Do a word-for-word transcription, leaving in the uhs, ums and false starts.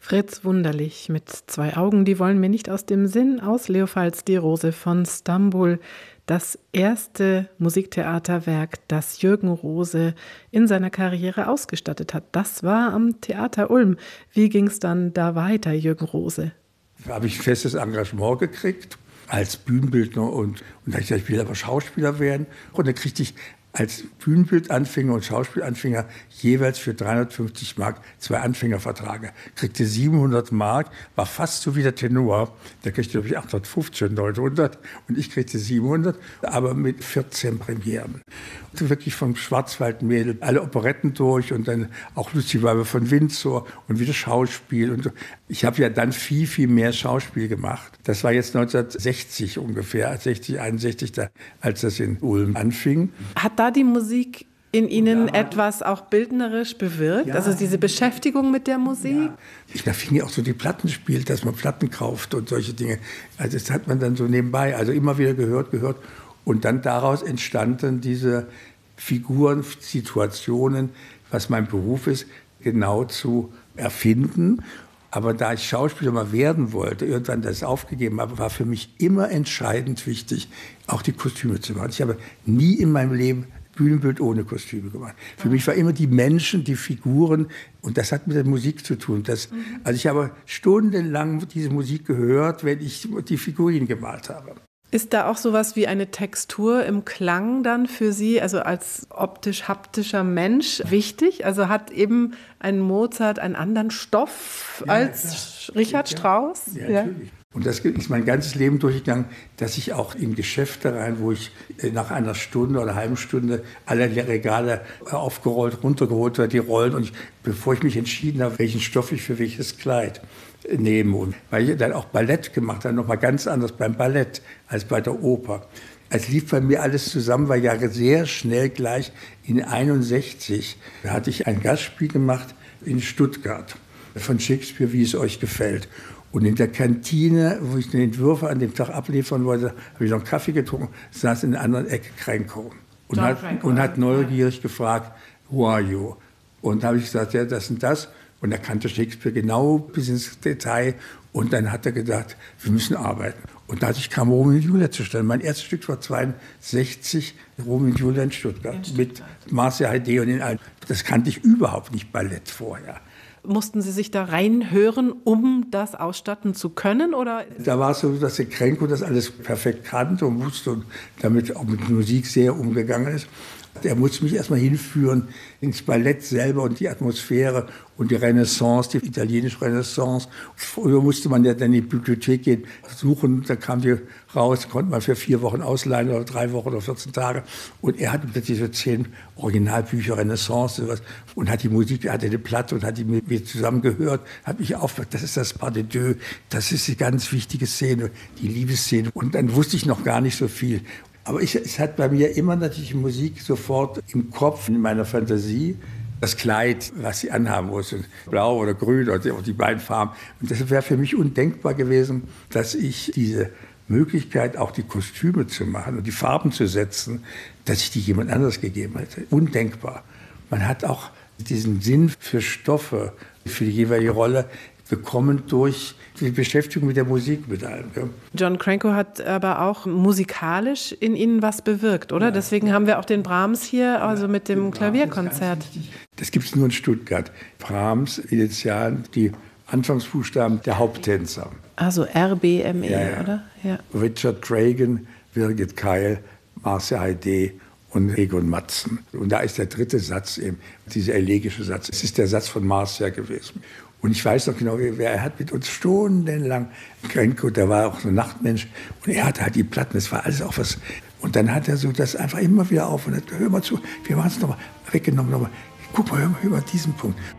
Fritz Wunderlich mit zwei Augen, die wollen mir nicht aus dem Sinn, aus Leopold Die Rose von Stambul. Das erste Musiktheaterwerk, das Jürgen Rose in seiner Karriere ausgestattet hat. Das war am Theater Ulm. Wie ging es dann da weiter, Jürgen Rose? Da habe ich ein festes Engagement gekriegt als Bühnenbildner und, und da habe ich gesagt, ich will aber Schauspieler werden. Und dann kriegte ich als Bühnenbildanfänger und Schauspielanfänger jeweils für dreihundertfünfzig Mark zwei Anfängerverträge. Kriegte siebenhundert Mark, war fast so wie der Tenor. Der kriegte, glaube ich, achthundertfünfzehn, neunhundert und ich kriegte siebenhundert, aber mit vierzehn Premieren. Und wirklich vom Schwarzwaldmädel alle Operetten durch und dann auch Lucy Weiber von Windsor und wieder Schauspiel. Und so. Ich habe ja dann viel, viel mehr Schauspiel gemacht. Das war jetzt neunzehnhundertsechzig ungefähr, sechzig, einundsechzig, da, als das in Ulm anfing. Hat da die Musik in Ihnen etwas auch bildnerisch bewirkt? Ja. Also diese Beschäftigung mit der Musik? Ja. Ich, da fing ja auch so die Plattenspiel, dass man Platten kauft und solche Dinge. Also das hat man dann so nebenbei, also immer wieder gehört, gehört. Und dann daraus entstanden diese Figuren, Situationen, was mein Beruf ist, genau zu erfinden. Aber da ich Schauspieler mal werden wollte, irgendwann das aufgegeben habe, war für mich immer entscheidend wichtig, auch die Kostüme zu machen. Ich habe nie in meinem Leben Bühnenbild ohne Kostüme gemacht. Für mich war immer die Menschen, die Figuren, und das hat mit der Musik zu tun. Das, also ich habe stundenlang diese Musik gehört, wenn ich die Figuren gemalt habe. Ist da auch sowas wie eine Textur im Klang dann für Sie, also als optisch-haptischer Mensch, wichtig? Also hat eben ein Mozart einen anderen Stoff ja, als klar. Richard ja. Strauss? Ja, ja, natürlich. Und das ist mein ganzes Leben durchgegangen, dass ich auch in Geschäfte rein, wo ich nach einer Stunde oder einer halben Stunde alle Regale aufgerollt, runtergeholt werde, die Rollen. Und ich, bevor ich mich entschieden habe, welchen Stoff ich für welches Kleid nehme. Und weil ich dann auch Ballett gemacht habe, noch mal ganz anders beim Ballett als bei der Oper. Es lief bei mir alles zusammen, weil ja sehr schnell gleich in einundsechzig, da hatte ich ein Gastspiel gemacht in Stuttgart von Shakespeare, wie es euch gefällt. Und in der Kantine, wo ich den Entwürfe an dem Tag abliefern wollte, habe ich noch einen Kaffee getrunken, saß in der anderen Ecke Cranko und, hat, und hat neugierig gefragt, who are you? Und da habe ich gesagt, ja, das und das. Und er kannte Shakespeare genau bis ins Detail. Und dann hat er gesagt, wir müssen arbeiten. Und dadurch kam Romeo und Julia zustande. Mein erstes Stück war zweiundsechzig, Romeo und Julia in Stuttgart, in Stuttgart. Mit Marcia Heide und den allen. Das kannte ich überhaupt nicht, Ballett vorher. Mussten Sie sich da reinhören, um das ausstatten zu können? Oder? Da war es so, dass der Cranko das alles perfekt kannte und wusste und damit auch mit Musik sehr umgegangen ist. Er musste mich erstmal hinführen ins Ballett selber und die Atmosphäre und die Renaissance, die italienische Renaissance. Früher musste man ja dann in die Bibliothek gehen, suchen, da kam die raus, konnte man für vier Wochen ausleihen oder drei Wochen oder vierzehn Tage. Und er hatte plötzlich so zehn Originalbücher Renaissance sowas, und hat die Musik, er hatte eine Platte und hat die mit mir zusammen gehört, hat mich aufgehört, das ist das Pas de Deux, das ist die ganz wichtige Szene, die Liebesszene. Und dann wusste ich noch gar nicht so viel. Aber ich, es hat bei mir immer natürlich Musik sofort im Kopf, in meiner Fantasie. Das Kleid, was sie anhaben musste, blau oder grün oder die beiden Farben. Und das wäre für mich undenkbar gewesen, dass ich diese Möglichkeit, auch die Kostüme zu machen und die Farben zu setzen, dass ich die jemand anderes gegeben hätte. Undenkbar. Man hat auch diesen Sinn für Stoffe, für die jeweilige Rolle bekommen durch die Beschäftigung mit der Musik mit allem. Ja. John Cranko hat aber auch musikalisch in Ihnen was bewirkt, oder? Ja. Deswegen haben wir auch den Brahms hier, also ja, mit dem Klavierkonzert. Das gibt es nur in Stuttgart. Brahms, Initialen, die Anfangsbuchstaben der Haupttänzer. Also R B M E, ja, ja. Oder? Ja. Richard Dragon, Birgit Keil, Marcia Heide und Egon Matzen. Und da ist der dritte Satz eben, dieser elegische Satz. Es ist der Satz von Marcia gewesen. Und ich weiß noch genau, wer er hat mit uns stundenlang, Cranko, der war auch so ein Nachtmensch, und er hatte halt die Platten, das war alles auch was. Und dann hat er so das einfach immer wieder auf und hat, hör mal zu, wir machen es nochmal, weggenommen, nochmal, guck mal, hör mal, hör mal diesen Punkt.